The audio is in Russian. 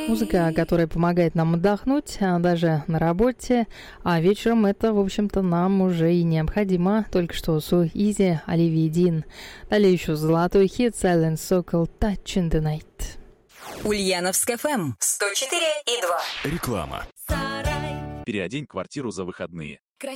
Музыка, которая помогает нам отдохнуть, даже на работе, а вечером это, в общем-то, нам уже и необходимо. Только что So Easy, Оливия Дин. Далее еще золотой хит Silent Sokol Touch in the Night. Ульяновск ФМ 104,2. Реклама. Переодень квартиру за выходные.